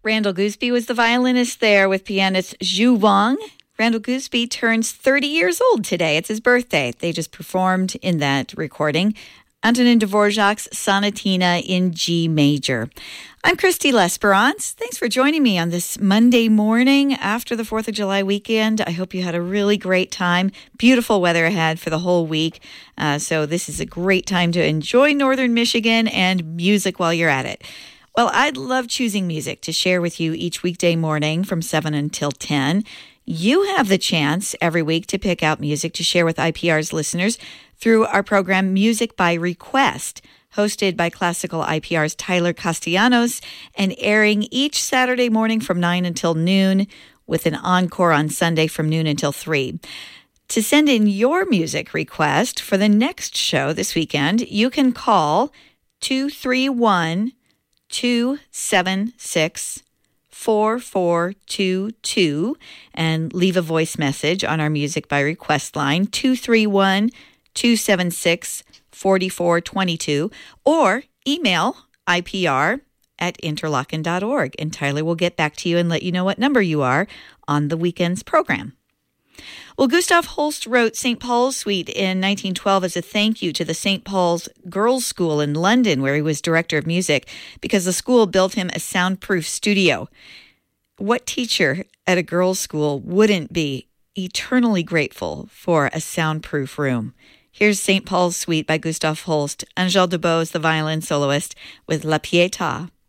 Randall Gooseby was the violinist there with pianist Zhu Wang. Randall Gooseby turns 30 years old today. It's his birthday. They just performed in that recording. Antonin Dvorak's Sonatina in G major. I'm Christy L'Esperance. Thanks for joining me on this Monday morning after the 4th of July weekend. I hope you had a really great time. Beautiful weather ahead for the whole week. So this is a great time to enjoy Northern Michigan and music while you're at it. Well, I'd love choosing music to share with you each weekday morning from 7 until 10. You have the chance every week to pick out music to share with IPR's listeners through our program Music by Request, hosted by Classical IPR's Tyler Castellanos and airing each Saturday morning from 9 until noon with an encore on Sunday from noon until 3. To send in your music request for the next show this weekend, you can call 231-276-4422 and leave a voice message on our Music by Request line, 231-276-4422, or email ipr@interlochen.org, and Tyler will get back to you and let you know what number you are on the weekend's program. Well, Gustav Holst wrote St. Paul's Suite in 1912 as a thank you to the St. Paul's Girls' School in London, where he was director of music, because the school built him a soundproof studio. What teacher at a girls' school wouldn't be eternally grateful for a soundproof room? Here's St. Paul's Suite by Gustav Holst. Angèle Dubose, the violin soloist, with La Pietà.